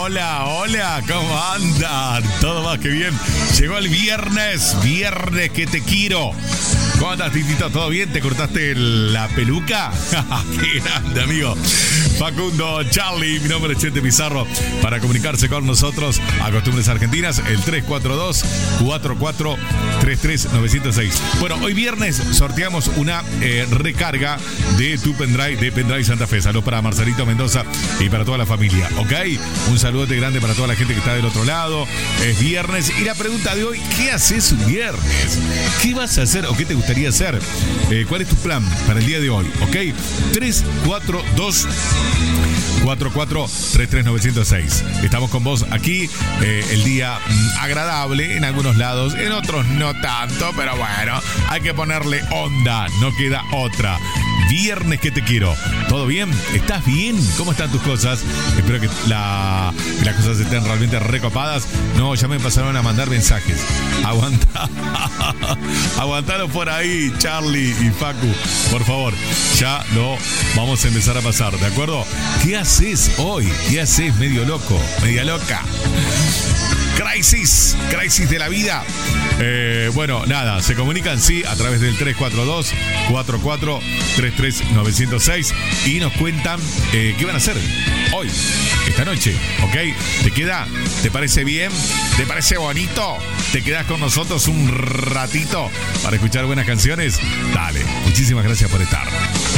Hola, ¿cómo andan? Todo más que bien. Llegó el viernes que te quiero. ¿Cómo andas, Titito? ¿Todo bien? ¿Te cortaste la peluca? ¡Qué grande, amigo! Facundo, Charlie, mi nombre es Chente Pizarro. Para comunicarse con nosotros a Costumbres Argentinas, el 342-4433-906. Bueno, hoy viernes sorteamos una recarga de tu pendrive, de Pendrive Santa Fe. Saludos para Marcelito Mendoza y para toda la familia, ¿ok? Un saludote grande para toda la gente que está del otro lado. Es viernes y la pregunta de hoy, ¿qué haces un viernes? ¿Qué vas a hacer o qué te gustaría hacer? ¿Cuál es tu plan para el día de hoy? ¿Ok? 342-4433-906. Estamos con vos aquí. El día agradable en algunos lados, en otros no tanto, pero bueno, hay que ponerle onda, no queda otra. Viernes que te quiero. ¿Todo bien? ¿Estás bien? ¿Cómo están tus cosas? Espero que las cosas estén realmente recopadas. No, ya me empezaron a mandar mensajes. Aguantalo por ahí, Charlie y Facu. Por favor, ya lo vamos a empezar a pasar, ¿de acuerdo? ¿Qué haces hoy? ¿Qué haces, medio loco? Media loca. Crisis de la vida. Bueno, nada, se comunican, sí, a través del 342-4433-906 y nos cuentan qué van a hacer hoy, esta noche, ¿ok? ¿Te queda? ¿Te parece bien? ¿Te parece bonito? ¿Te quedas con nosotros un ratito para escuchar buenas canciones? Dale, muchísimas gracias por estar.